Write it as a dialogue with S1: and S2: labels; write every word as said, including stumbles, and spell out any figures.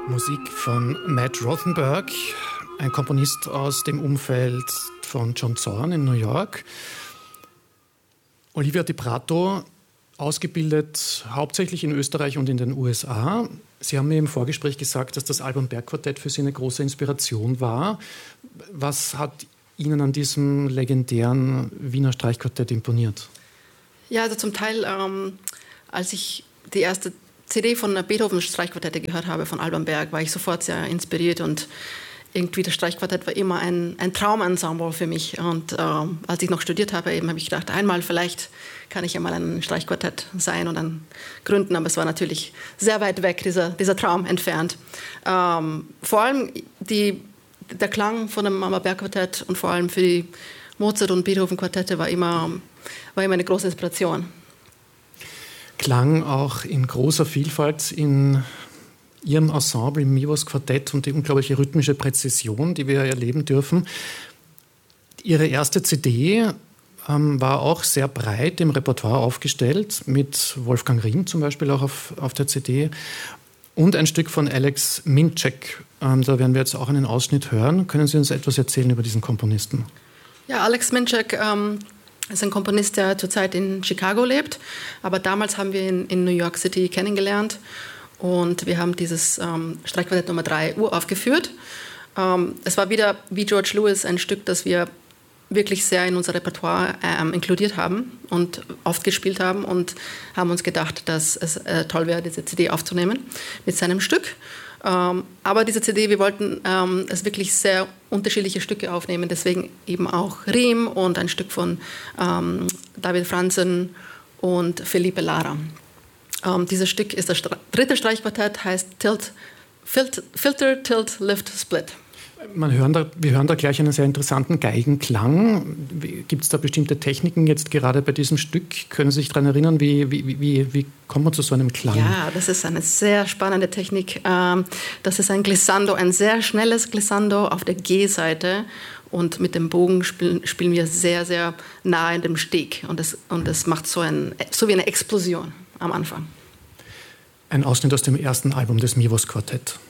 S1: Musik von Matt Rothenberg, ein Komponist aus dem Umfeld von John Zorn in New York. Olivia Di Prato, ausgebildet hauptsächlich in Österreich und in den U S A. Sie haben mir im Vorgespräch gesagt, dass das Alban Berg Quartett für Sie eine große Inspiration war. Was hat Ihnen an diesem legendären Wiener Streichquartett imponiert?
S2: Ja, also zum Teil, ähm, als ich die erste C D von Beethoven Streichquartette gehört habe, von Alban Berg, war ich sofort sehr inspiriert und irgendwie das Streichquartett war immer ein, ein Traumensemble für mich. Und äh, als ich noch studiert habe, eben habe ich gedacht, einmal vielleicht kann ich ja mal ein Streichquartett sein und dann gründen, aber es war natürlich sehr weit weg, dieser, dieser Traum entfernt. Ähm, vor allem die, der Klang von dem Alban Berg Quartett und vor allem für die Mozart- und Beethoven-Quartette war immer, war immer eine große Inspiration.
S1: Klang auch in großer Vielfalt in Ihrem Ensemble, im Mivos Quartett und die unglaubliche rhythmische Präzision, die wir erleben dürfen. Ihre erste C D ähm, war auch sehr breit im Repertoire aufgestellt, mit Wolfgang Riem zum Beispiel auch auf, auf der C D und ein Stück von Alex Minczek. Ähm, da werden wir jetzt auch einen Ausschnitt hören. Können Sie uns etwas erzählen über diesen Komponisten?
S2: Ja, Alex Minczek ähm ist ein Komponist, der zurzeit in Chicago lebt, aber damals haben wir ihn in New York City kennengelernt und wir haben dieses ähm, Streichquartett Nummer drei uraufgeführt. Ähm, es war wieder, wie George Lewis, ein Stück, das wir wirklich sehr in unser Repertoire ähm, inkludiert haben und oft gespielt haben und haben uns gedacht, dass es äh, toll wäre, diese C D aufzunehmen mit seinem Stück. Ähm, aber diese C D, wir wollten ähm, es wirklich sehr unterschiedliche Stücke aufnehmen, deswegen eben auch Riem und ein Stück von ähm, David Franzen und Felipe Lara. Ähm, dieses Stück ist das Stre- dritte Streichquartett, heißt Tilt, Filter, Filter, Tilt, Lift, Split.
S1: Man hören da, wir hören da gleich einen sehr interessanten Geigenklang. Gibt es da bestimmte Techniken jetzt gerade bei diesem Stück? Können Sie sich daran erinnern, wie, wie, wie, wie kommt man zu so einem Klang?
S2: Ja, das ist eine sehr spannende Technik. Das ist ein Glissando, ein sehr schnelles Glissando auf der G-Seite. Und mit dem Bogen spielen, spielen wir sehr, sehr nah in dem Steg. Und das, und das macht so, ein, so wie eine Explosion am Anfang.
S1: Ein Ausschnitt aus dem ersten Album des Mivos Quartett.